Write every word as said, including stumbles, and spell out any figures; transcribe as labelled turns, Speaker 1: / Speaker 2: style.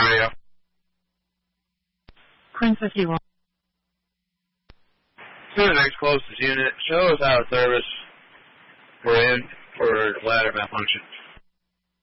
Speaker 1: radio.
Speaker 2: Queen fifty-one.
Speaker 1: To the next closest unit, show us out of service we're in for ladder malfunction.